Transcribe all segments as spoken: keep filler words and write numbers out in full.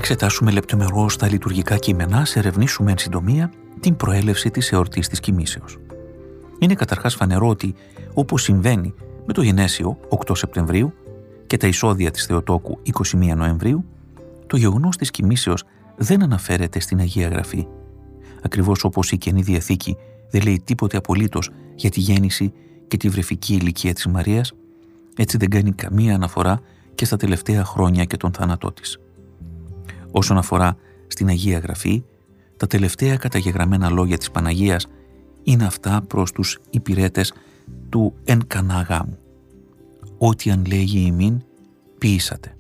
εξετάσουμε λεπτομερώς τα λειτουργικά κείμενα, σε ερευνήσουμε εν συντομία την προέλευση της εορτής της Κοιμήσεως. Είναι καταρχάς φανερό ότι, όπως συμβαίνει με το Γενέσιο οκτώ Σεπτεμβρίου και τα εισόδια της Θεοτόκου είκοσι μία Νοεμβρίου, το γεγονός της Κοιμήσεως δεν αναφέρεται στην Αγία Γραφή. Ακριβώς όπως η Καινή Διαθήκη δεν λέει τίποτε απολύτως για τη γέννηση και τη βρεφική ηλικία της Μαρίας, έτσι δεν κάνει καμία αναφορά και στα τελευταία χρόνια και τον θάνατό της. Όσον αφορά στην Αγία Γραφή, τα τελευταία καταγεγραμμένα λόγια της Παναγίας είναι αυτά προς τους υπηρέτες του εν κανά γάμου. «Ό,τι αν λέγει ημίν, ποιήσατε».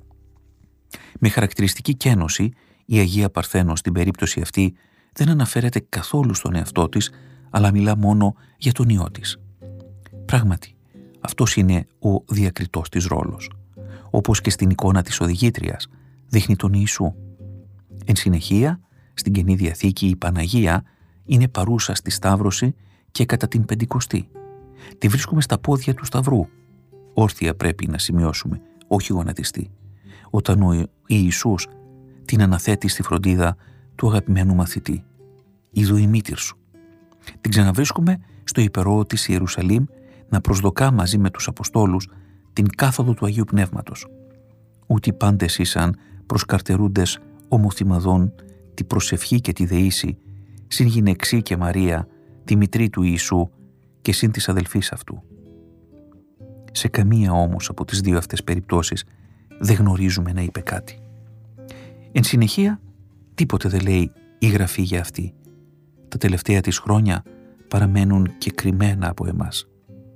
Με χαρακτηριστική κένωση, η Αγία Παρθένος στην περίπτωση αυτή δεν αναφέρεται καθόλου στον εαυτό της, αλλά μιλά μόνο για τον Υιό της. Πράγματι, αυτός είναι ο διακριτός της ρόλος. Όπως και στην εικόνα της οδηγήτριας, δείχνει τον Ιησού. Εν συνεχεία, στην Καινή Διαθήκη η Παναγία είναι παρούσα στη Σταύρωση και κατά την Πεντηκοστή. Τη βρίσκουμε στα πόδια του Σταυρού. Όρθια πρέπει να σημειώσουμε, όχι γονατιστή, όταν ο Ιησούς την αναθέτει στη φροντίδα του αγαπημένου μαθητή. «Ιδού η μήτηρ σου». Την ξαναβρίσκουμε στο υπερόο της Ιερουσαλήμ να προσδοκά μαζί με τους Αποστόλους την κάθοδο του Αγίου Πνεύματος. «Ούτι πάντες ήσαν προσκαρτερούντες ομοθυμαδών τη προσευχή και τη δεήση, συν γυναιξή και Μαρία, τη μητρή του Ιησού και συν της αδελφής αυτού». Σε καμία όμως από τις δύο αυτές περιπτώσεις δεν γνωρίζουμε να είπε κάτι. Εν συνεχεία, τίποτε δεν λέει η Γραφή για αυτή. Τα τελευταία της χρόνια παραμένουν και κρυμμένα από εμάς.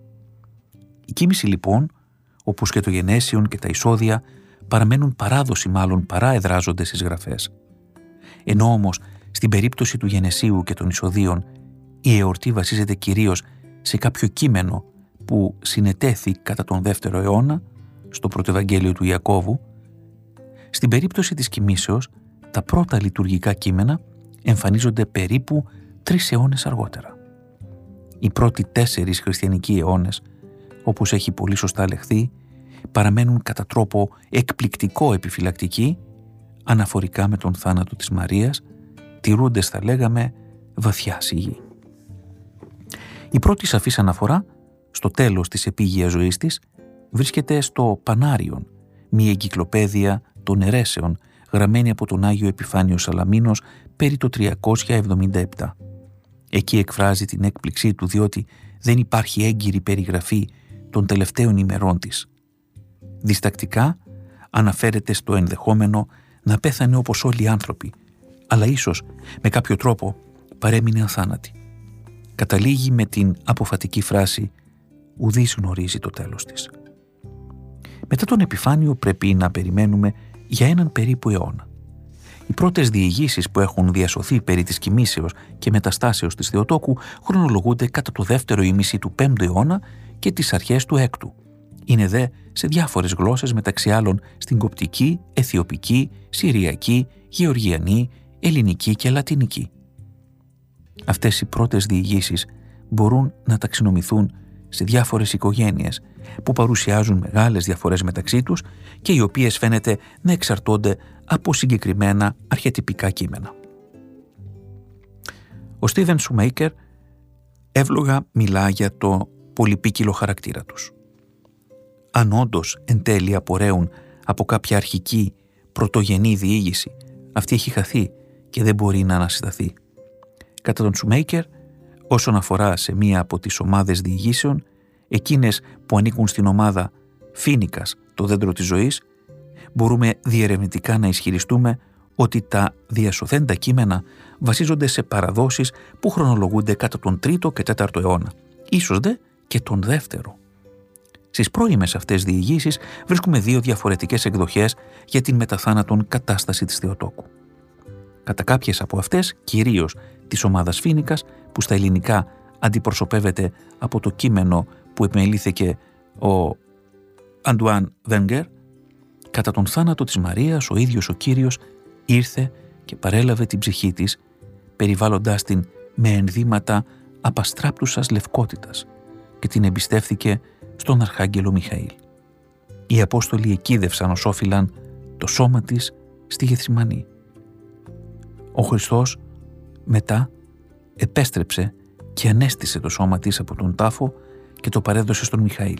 Η Κοίμηση λοιπόν, όπως και το Γενέσιον και τα εισόδια, παραμένουν παράδοση μάλλον παρά εδράζονται στις Γραφές. Ενώ όμως στην περίπτωση του Γενεσίου και των εισοδίων η εορτή βασίζεται κυρίως σε κάποιο κείμενο που συνετέθη κατά τον δεύτερο αιώνα στο Πρωτοευαγγέλιο του Ιακώβου, στην περίπτωση της Κοιμήσεως τα πρώτα λειτουργικά κείμενα εμφανίζονται περίπου τρεις αιώνες αργότερα. Οι πρώτοι τέσσερις χριστιανικοί αιώνες, όπως έχει πολύ σωστά λεχθεί, παραμένουν κατά τρόπο εκπληκτικό επιφυλακτικοί αναφορικά με τον θάνατο της Μαρίας, τηρούντες θα λέγαμε βαθιά σιγή. Η πρώτη σαφής αναφορά στο τέλος της επίγειας ζωής της βρίσκεται στο Πανάριον, μια εγκυκλοπαίδεια των αιρέσεων γραμμένη από τον Άγιο Επιφάνιο Σαλαμίνος περί το τριακόσια εβδομήντα επτά. Εκεί εκφράζει την έκπληξή του διότι δεν υπάρχει έγκυρη περιγραφή των τελευταίων ημερών της. Διστακτικά αναφέρεται στο ενδεχόμενο να πέθανε όπως όλοι οι άνθρωποι, αλλά ίσως με κάποιο τρόπο παρέμεινε αθάνατη. Καταλήγει με την αποφατική φράση «Ουδής γνωρίζει το τέλος της». Μετά τον Επιφάνιο πρέπει να περιμένουμε για έναν περίπου αιώνα. Οι πρώτες διηγήσεις που έχουν διασωθεί περί της Κοιμήσεως και μεταστάσεως της Θεοτόκου χρονολογούνται κατά το δεύτερο ήμιση του πέμπτου αιώνα και τις αρχές του έκτου. Είναι δε σε διάφορες γλώσσες, μεταξύ άλλων στην κοπτική, αιθιοπική, συριακή, γεωργιανή, ελληνική και λατινική. Αυτές οι πρώτες διηγήσεις μπορούν να ταξινομηθούν σε διάφορες οικογένειες που παρουσιάζουν μεγάλες διαφορές μεταξύ τους και οι οποίες φαίνεται να εξαρτώνται από συγκεκριμένα αρχετυπικά κείμενα. Ο Στίβεν Σουμέικερ εύλογα μιλά για το πολυπίκυλο χαρακτήρα τους. Αν όντως εν τέλει απορρέουν από κάποια αρχική πρωτογενή διήγηση, αυτή έχει χαθεί και δεν μπορεί να ανασυσταθεί. Κατά τον Σουμέικερ, όσον αφορά σε μία από τις ομάδες διηγήσεων, εκείνες που ανήκουν στην ομάδα Φίνικας, το δέντρο της ζωής, μπορούμε διερευνητικά να ισχυριστούμε ότι τα διασωθέντα κείμενα βασίζονται σε παραδόσεις που χρονολογούνται κατά τον τρίτο και τέταρτο αιώνα, ίσως δε και τον δεύτερο. Στις πρώιμες αυτές διηγήσεις βρίσκουμε δύο διαφορετικές εκδοχές για την μεταθάνατον κατάσταση της Θεοτόκου. Κατά κάποιες από αυτές, κυρίως της ομάδας Φίνικας, που στα ελληνικά αντιπροσωπεύεται από το κείμενο που επιμελήθηκε ο Αντουάν Βένγκερ, κατά τον θάνατο της Μαρίας ο ίδιος ο Κύριος ήρθε και παρέλαβε την ψυχή της, περιβάλλοντάς την με ενδύματα απαστράπτουσας λευκότητας και την εμπιστεύθηκε στον Αρχάγγελο Μιχαήλ. Οι Απόστολοι εκείδευσαν ως όφυλαν το σώμα της στη Γεθσιμανή. Ο Χριστός μετά επέστρεψε και ανέστησε το σώμα της από τον τάφο και το παρέδωσε στον Μιχαήλ.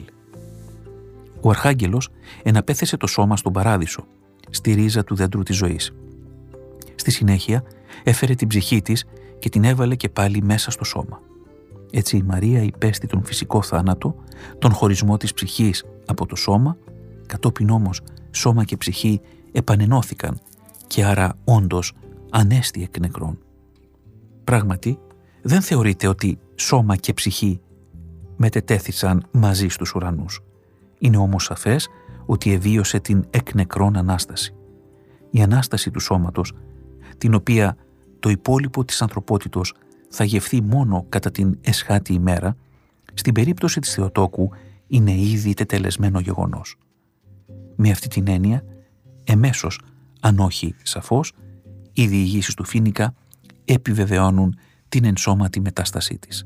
Ο Αρχάγγελος εναπέθεσε το σώμα στον Παράδεισο, στη ρίζα του δέντρου της ζωής. Στη συνέχεια έφερε την ψυχή της και την έβαλε και πάλι μέσα στο σώμα. Έτσι η Μαρία υπέστη τον φυσικό θάνατο, τον χωρισμό της ψυχής από το σώμα, κατόπιν όμως σώμα και ψυχή επανενώθηκαν και άρα όντως ανέστη εκ νεκρών. Πράγματι, δεν θεωρείται ότι σώμα και ψυχή μετετέθησαν μαζί στους ουρανούς. Είναι όμως σαφές ότι εβίωσε την εκ νεκρών Ανάσταση. Η Ανάσταση του σώματος, την οποία το υπόλοιπο της ανθρωπότητος θα γευθεί μόνο κατά την εσχάτη ημέρα, στην περίπτωση της Θεοτόκου είναι ήδη τετελεσμένο γεγονός. Με αυτή την έννοια, εμέσως, αν όχι σαφώς, οι διηγήσεις του Φοίνικα επιβεβαιώνουν την ενσώματη μετάστασή της.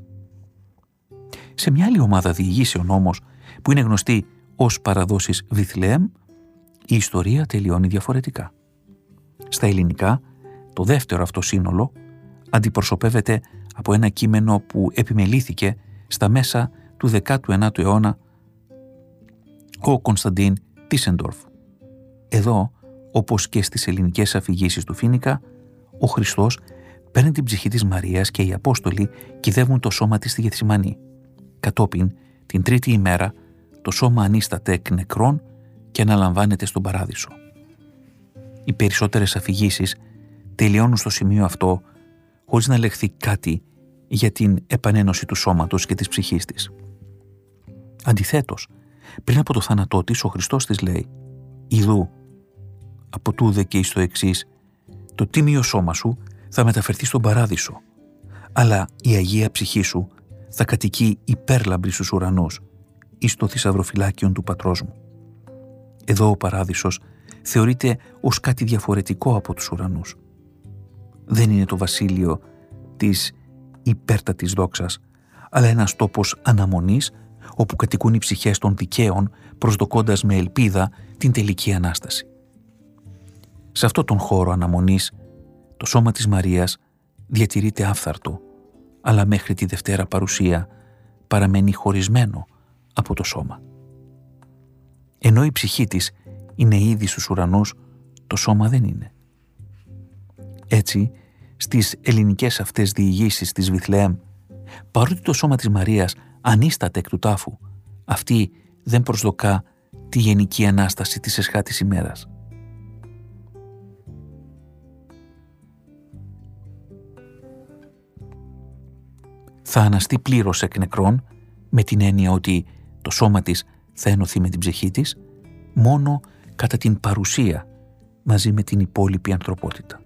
Σε μια άλλη ομάδα διηγήσεων όμως, που είναι γνωστή ως παραδόσεις Βιθλεέμ, η ιστορία τελειώνει διαφορετικά. Στα ελληνικά, το δεύτερο αυτό σύνολο αντιπροσωπεύεται από ένα κείμενο που επιμελήθηκε στα μέσα του δέκατου ένατου αιώνα ο Κωνσταντίν Τίσεντορφ. Εδώ, όπως και στις ελληνικές αφηγήσεις του Φοίνικα, ο Χριστός παίρνει την ψυχή της Μαρίας και οι Απόστολοι κυδεύουν το σώμα της στη Γεθσιμανή. Κατόπιν, την τρίτη ημέρα, το σώμα ανίσταται εκ νεκρών και αναλαμβάνεται στον Παράδεισο. Οι περισσότερες αφηγήσεις τελειώνουν στο σημείο αυτό χωρίς να λεχθεί κάτι για την επανένωση του σώματος και της ψυχής της. Αντιθέτως, πριν από το θάνατό της, ο Χριστός της λέει «Ιδού, από τούδε και εις το εξής, το τίμιο σώμα σου θα μεταφερθεί στον Παράδεισο, αλλά η Αγία ψυχή σου θα κατοικεί υπέρλαμπρη στους ουρανούς, εις το θησαυροφυλάκιον του πατρός μου». Εδώ ο Παράδεισος θεωρείται ως κάτι διαφορετικό από τους ουρανούς. Δεν είναι το βασίλειο της υπέρτατης δόξας, αλλά ένας τόπος αναμονής όπου κατοικούν οι ψυχές των δικαίων, προσδοκώντας με ελπίδα την τελική Ανάσταση. Σε αυτόν τον χώρο αναμονής, το σώμα της Μαρίας διατηρείται άφθαρτο, αλλά μέχρι τη Δευτέρα Παρουσία παραμένει χωρισμένο από το σώμα. Ενώ η ψυχή της είναι ήδη στους ουρανούς, το σώμα δεν είναι. Έτσι, στις ελληνικές αυτές διηγήσεις της Βιθλεέμ, παρότι το σώμα της Μαρίας ανίσταται εκ του τάφου, αυτή δεν προσδοκά τη γενική Ανάσταση της εσχάτης ημέρας. Θα αναστεί πλήρως εκ νεκρών, με την έννοια ότι το σώμα της θα ενωθεί με την ψυχή της, μόνο κατά την παρουσία μαζί με την υπόλοιπη ανθρωπότητα.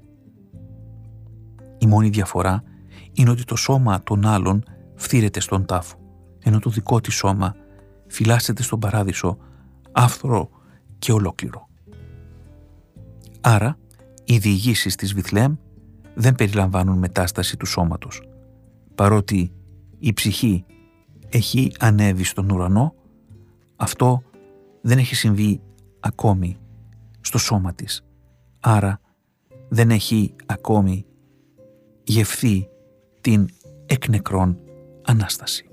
Η μόνη διαφορά είναι ότι το σώμα των άλλων φθήρεται στον τάφο, ενώ το δικό της σώμα φυλάσσεται στον Παράδεισο άφθορο και ολόκληρο. Άρα, οι διηγήσεις της Βιθλεέμ δεν περιλαμβάνουν μετάσταση του σώματος. Παρότι η ψυχή έχει ανέβει στον ουρανό, αυτό δεν έχει συμβεί ακόμη στο σώμα της. Άρα δεν έχει ακόμη γευθεί την εκ νεκρών Ανάσταση.